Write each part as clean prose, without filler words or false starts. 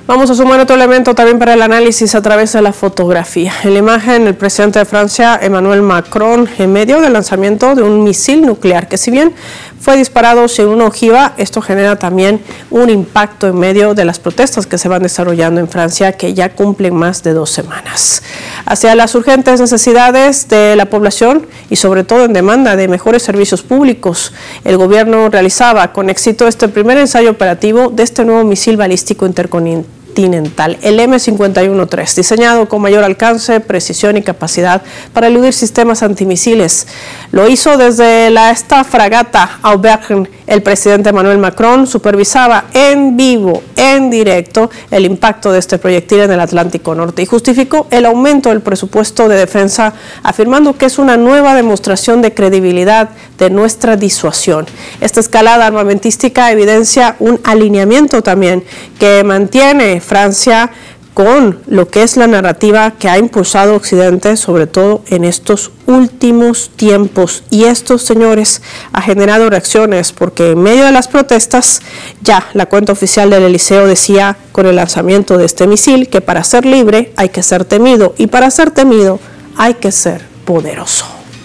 Vamos a sumar otro elemento también para el análisis a través de la fotografía. En la imagen, el presidente de Francia, Emmanuel Macron, en medio del lanzamiento de un misil nuclear, que si bien fue disparado sin una ojiva, esto genera también un impacto en medio de las protestas que se van desarrollando en Francia, que ya cumplen más de 2 semanas. Hacia las urgentes necesidades de la población y sobre todo en demanda de mejores servicios públicos, el gobierno realizaba con éxito este primer ensayo operativo de este nuevo misil balístico intercontinental, el M51-3, diseñado con mayor alcance, precisión y capacidad para eludir sistemas antimisiles. Lo hizo desde esta fragata Auvergne. El presidente Emmanuel Macron supervisaba en vivo, en directo, el impacto de este proyectil en el Atlántico Norte y justificó el aumento del presupuesto de defensa, afirmando que es una nueva demostración de credibilidad de nuestra disuasión. Esta escalada armamentística evidencia un alineamiento también que mantiene Francia con lo que es la narrativa que ha impulsado Occidente, sobre todo en estos últimos tiempos. Y esto, señores, ha generado reacciones, porque en medio de las protestas, ya la cuenta oficial del Eliseo decía con el lanzamiento de este misil que para ser libre hay que ser temido, y para ser temido hay que ser poderoso.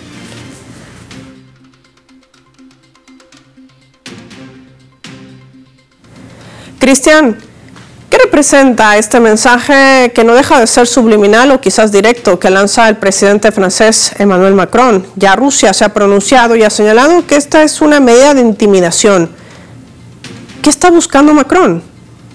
Cristian, ¿qué representa este mensaje que no deja de ser subliminal o quizás directo que lanza el presidente francés Emmanuel Macron? Ya Rusia se ha pronunciado y ha señalado que esta es una medida de intimidación. ¿Qué está buscando Macron?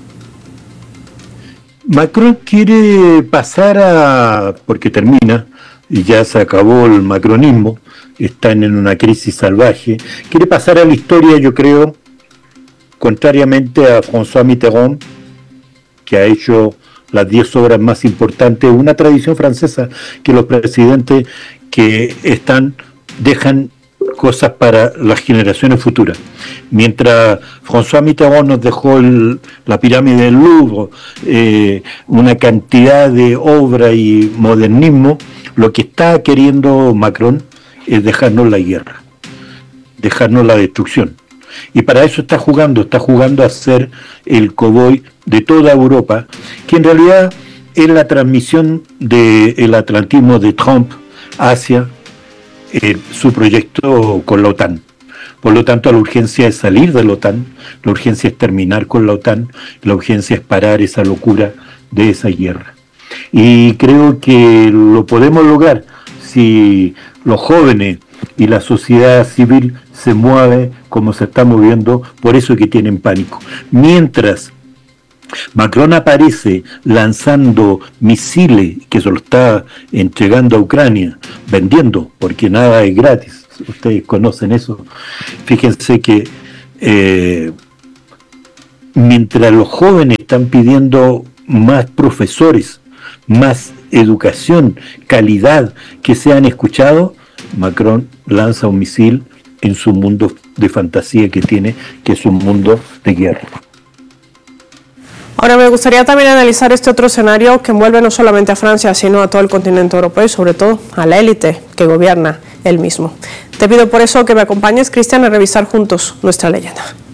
Macron quiere pasar porque termina, y ya se acabó el macronismo, están en una crisis salvaje, quiere pasar a la historia, yo creo, contrariamente a François Mitterrand, que ha hecho las 10 obras más importantes, una tradición francesa que los presidentes que dejan cosas para las generaciones futuras. Mientras François Mitterrand nos dejó la pirámide del Louvre, una cantidad de obra y modernismo, lo que está queriendo Macron es dejarnos la guerra, dejarnos la destrucción. Y para eso está jugando a ser el cowboy de toda Europa, que en realidad es la transmisión del atlantismo de Trump hacia su proyecto con la OTAN. Por lo tanto, la urgencia es salir de la OTAN, la urgencia es terminar con la OTAN, la urgencia es parar esa locura de esa guerra. Y creo que lo podemos lograr si los jóvenes y la sociedad civil se mueve como se está moviendo, por eso es que tienen pánico. Mientras Macron aparece lanzando misiles, que se lo está entregando a Ucrania, vendiendo, porque nada es gratis, ustedes conocen eso. Fíjense que mientras los jóvenes están pidiendo más profesores, más educación, calidad, que sean escuchados, Macron lanza un misil en su mundo de fantasía que tiene, que es un mundo de guerra. Ahora me gustaría también analizar este otro escenario que envuelve no solamente a Francia, sino a todo el continente europeo y sobre todo a la élite que gobierna él mismo. Te pido por eso que me acompañes, Cristian, a revisar juntos nuestra leyenda.